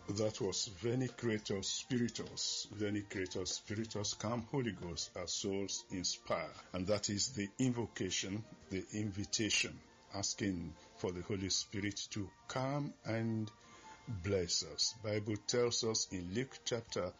That was Veni Creator Spiritus. Veni Creator Spiritus, come Holy Ghost, our souls inspire. And that is the invocation, the invitation, asking for the Holy Spirit to come and bless us. Bible tells us in Luke chapter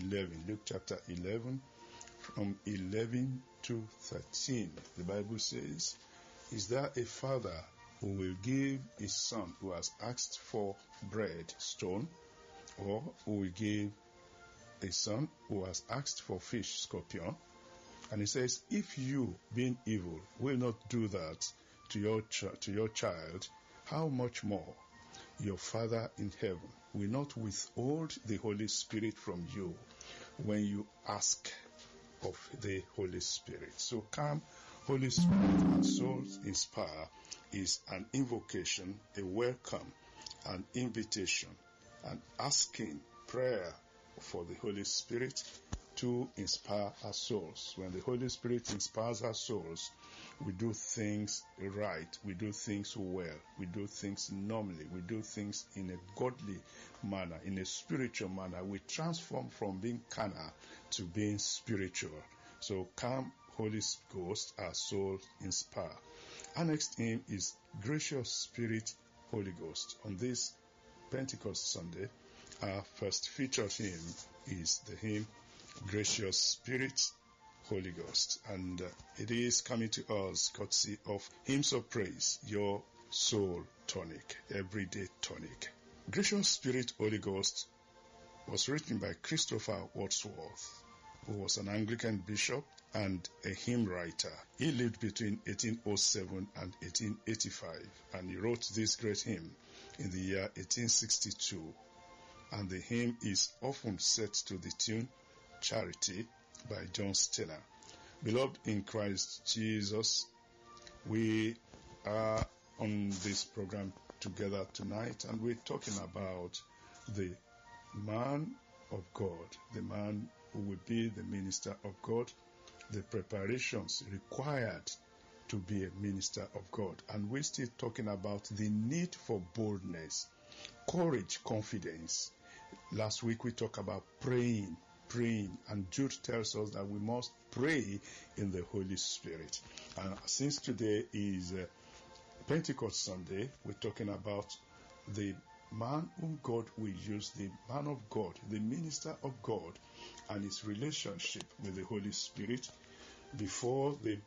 11, from 11 to 13, the Bible says, "Is there a father who will give his son who has asked for bread stone, or who will give a son who has asked for fish scorpion?" And he says, "If you, being evil, will not do that to your child, how much more your Father in heaven will not withhold the Holy Spirit from you when you ask of the Holy Spirit." So come, Holy Spirit, and souls inspire is an invocation, a welcome, an invitation, an asking prayer for the Holy Spirit to inspire our souls. When the Holy Spirit inspires our souls, we do things right, we do things well, we do things normally, we do things in a godly manner, in a spiritual manner. We transform from being carnal to being spiritual. So come, Holy Ghost, our souls inspire. Our next hymn is Gracious Spirit, Holy Ghost. On this Pentecost Sunday, our first featured hymn is the hymn Gracious Spirit, Holy Ghost, and it is coming to us courtesy of Hymns of Praise, your soul tonic, everyday tonic. Gracious Spirit, Holy Ghost was written by Christopher Wordsworth, who was an Anglican bishop and a hymn writer. He lived between 1807 and 1885, and he wrote this great hymn in the year 1862, and the hymn is often set to the tune Charity by John Stina. Beloved in Christ Jesus, we are on this program together tonight, and we're talking about the man of God, the man who will be the minister of God, the preparations required to be a minister of God. And we're still talking about the need for boldness, courage, confidence. Last week we talked about praying, and Jude tells us that we must pray in the Holy Spirit. And since today is Pentecost Sunday, we're talking about the man whom God will use, the man of God, the minister of God, and his relationship with the Holy Spirit before the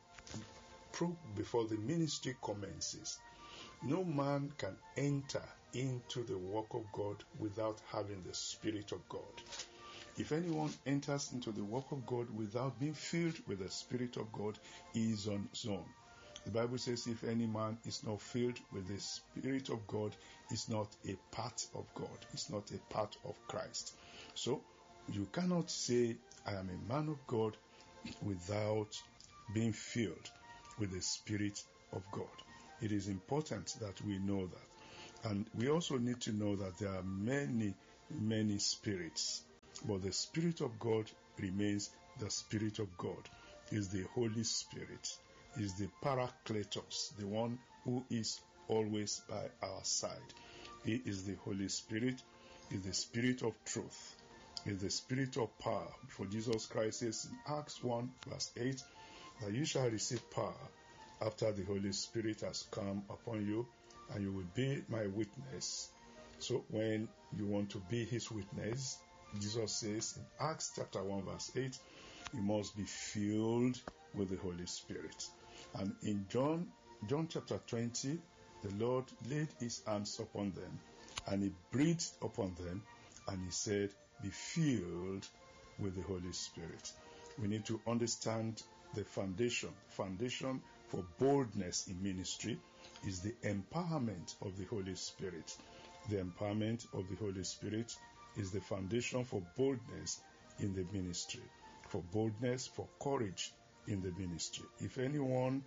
ministry commences. No man can enter into the work of God without having the Spirit of God. If anyone enters into the work of God without being filled with the Spirit of God, he is on his own. The Bible says, if any man is not filled with the Spirit of God, is not a part of God, is not a part of Christ. So you cannot say, I am a man of God, without being filled with the Spirit of God. It is important that we know that. And we also need to know that there are many, many spirits. But the Spirit of God remains the Spirit of God. Is the Holy Spirit, is the Paracletos, the one who is always by our side. He is the Holy Spirit, is the Spirit of truth, is the Spirit of power. For Jesus Christ says in Acts 1 verse 8, that you shall receive power after the Holy Spirit has come upon you, and you will be my witness. So when you want to be his witness, Jesus says in Acts chapter 1 verse 8, you must be filled with the Holy Spirit. And in John chapter 20, the Lord laid his hands upon them, and he breathed upon them, and he said, be filled with the Holy Spirit. We need to understand the foundation for boldness in ministry is the empowerment of the Holy Spirit. The empowerment of the Holy Spirit is the foundation for boldness in the ministry, for boldness, for courage in the ministry. If anyone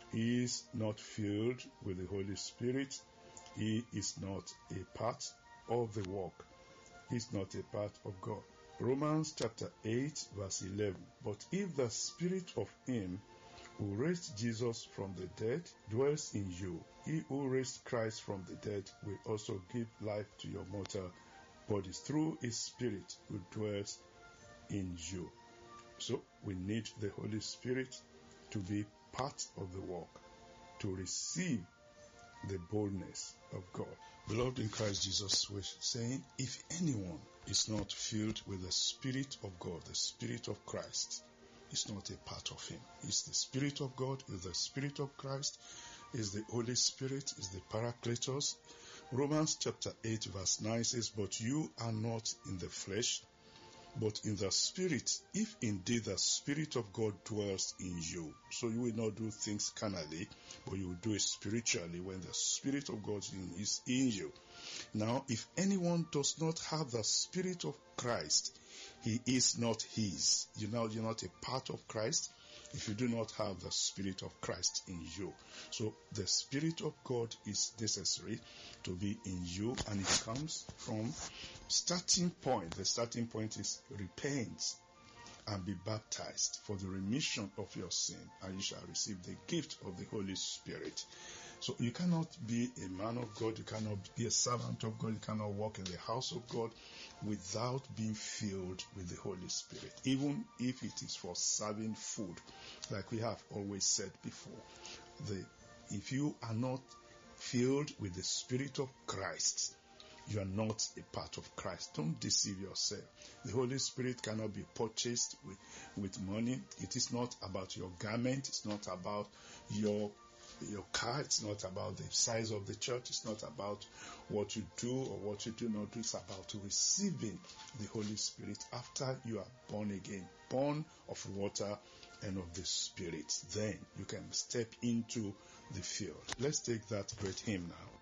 is not filled with the Holy Spirit, he is not a part of the work. He is not a part of God. Romans chapter 8 verse 11. But if the Spirit of him who raised Jesus from the dead dwells in you, he who raised Christ from the dead will also give life to your mortal but it's through His Spirit who dwells in you. So we need the Holy Spirit to be part of the work, to receive the boldness of God. Beloved in Christ Jesus, we're saying, if anyone is not filled with the Spirit of God, the Spirit of Christ, is not a part of him. It's the Spirit of God, is the Spirit of Christ, is the Holy Spirit, is the Paracletos. Romans chapter 8 verse 9 says, but you are not in the flesh, but in the Spirit, if indeed the Spirit of God dwells in you. So you will not do things carnally, but you will do it spiritually when the Spirit of God is in you. Now, if anyone does not have the Spirit of Christ, he is not his. You're not a part of Christ if you do not have the Spirit of Christ in you. So the Spirit of God is necessary to be in you, and it comes from starting point. The starting point is repent and be baptized for the remission of your sin, and you shall receive the gift of the Holy Spirit. So you cannot be a man of God, you cannot be a servant of God, you cannot walk in the house of God without being filled with the Holy Spirit, even if it is for serving food, like we have always said before. If you are not filled with the Spirit of Christ, you are not a part of Christ. Don't deceive yourself. The Holy Spirit cannot be purchased with money. It is not about your garment. It's not about your car. It's not about the size of the church. It's not about what you do or what you do not do. It's about receiving the Holy Spirit after you are born again, born of water and of the Spirit. Then you can step into the field. Let's take that great hymn now.